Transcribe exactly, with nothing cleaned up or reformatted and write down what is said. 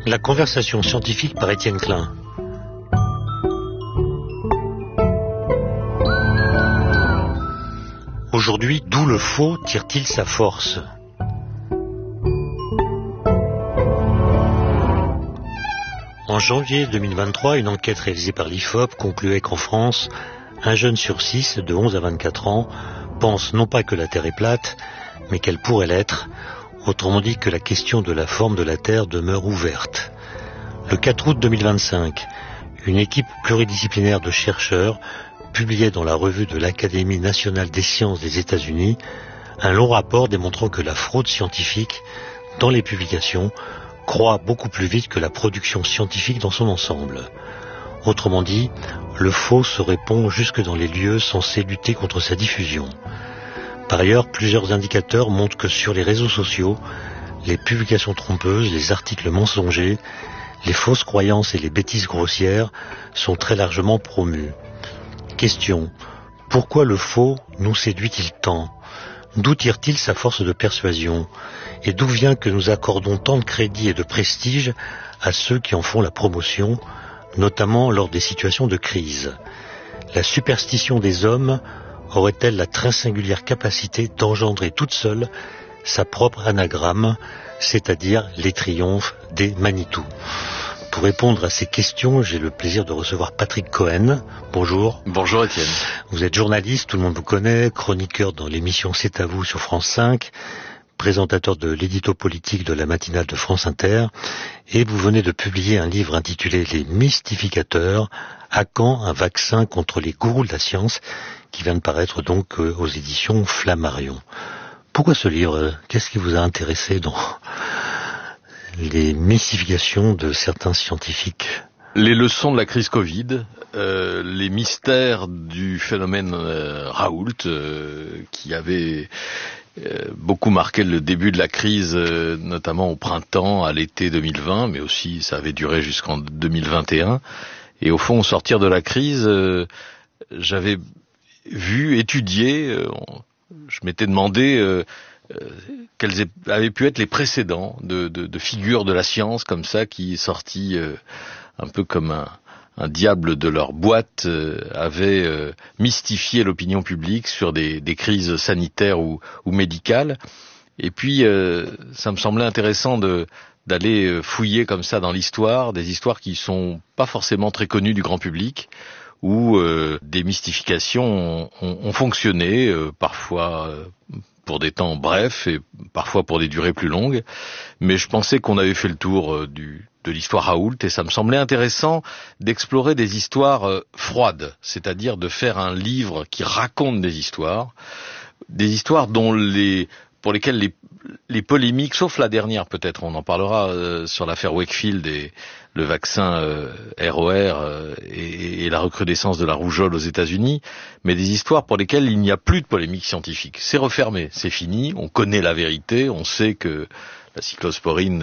La conversation scientifique par Étienne Klein. Aujourd'hui, d'où le faux tire-t-il sa force ? En janvier deux mille vingt-trois, une enquête réalisée par l'I F O P concluait qu'en France, un jeune sur six, de onze à vingt-quatre ans, pense non pas que la Terre est plate, mais qu'elle pourrait l'être, autrement dit que la question de la forme de la Terre demeure ouverte. Le quatre août deux mille vingt-cinq, une équipe pluridisciplinaire de chercheurs publiait dans la revue de l'Académie nationale des sciences des États-Unis un long rapport démontrant que la fraude scientifique dans les publications croît beaucoup plus vite que la production scientifique dans son ensemble. Autrement dit, le faux se répand jusque dans les lieux censés lutter contre sa diffusion. Par ailleurs, plusieurs indicateurs montrent que sur les réseaux sociaux, les publications trompeuses, les articles mensongers, les fausses croyances et les bêtises grossières sont très largement promues. Question: pourquoi le faux nous séduit-il tant ? D'où tire-t-il sa force de persuasion ? Et d'où vient que nous accordons tant de crédit et de prestige à ceux qui en font la promotion, notamment lors des situations de crise ? La superstition des hommes aurait-elle la très singulière capacité d'engendrer toute seule sa propre anagramme, c'est-à-dire les triomphes des Manitou ? Pour répondre à ces questions, j'ai le plaisir de recevoir Patrick Cohen. Bonjour. Bonjour Étienne. Vous êtes journaliste, tout le monde vous connaît, chroniqueur dans l'émission C'est à vous sur France cinq, présentateur de l'édito politique de la matinale de France Inter, et vous venez de publier un livre intitulé Les mystificateurs, à quand un vaccin contre les gourous de la science, qui vient de paraître donc aux éditions Flammarion. Pourquoi ce livre ? Qu'est-ce qui vous a intéressé dans les mystifications de certains scientifiques ? Les leçons de la crise Covid, euh, les mystères du phénomène euh, Raoult, euh, qui avait euh, beaucoup marqué le début de la crise, euh, notamment au printemps, à l'été deux mille vingt, mais aussi ça avait duré jusqu'en deux mille vingt et un. Et au fond, au sortir de la crise, euh, j'avais vu, étudié, euh, je m'étais demandé euh, euh, quels avaient pu être les précédents de, de, de figures de la science comme ça, qui sortis euh, un peu comme un, un diable de leur boîte, euh, avaient euh, mystifié l'opinion publique sur des, des crises sanitaires ou, ou médicales. Et puis, euh, ça me semblait intéressant de d'aller fouiller comme ça dans l'histoire, des histoires qui sont pas forcément très connues du grand public, où euh, des mystifications ont, ont, ont fonctionné, euh, parfois euh, pour des temps brefs et parfois pour des durées plus longues. Mais je pensais qu'on avait fait le tour euh, du, de l'histoire Raoult, et ça me semblait intéressant d'explorer des histoires euh, froides, c'est-à-dire de faire un livre qui raconte des histoires, des histoires dont les pour lesquelles les, les polémiques, sauf la dernière peut-être, on en parlera euh, sur l'affaire Wakefield et le vaccin euh, R O R euh, et, et la recrudescence de la rougeole aux États-Unis, mais des histoires pour lesquelles il n'y a plus de polémique scientifique. C'est refermé, c'est fini, on connaît la vérité, on sait que la cyclosporine